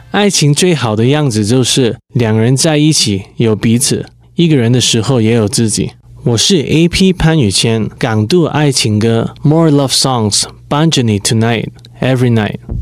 爱情最好的样子就是两人在一起有彼此，一个人的时候也有自己。我是 AP 潘宇谦，港度爱情歌 More Love Songs 伴着你 Tonight Every Night。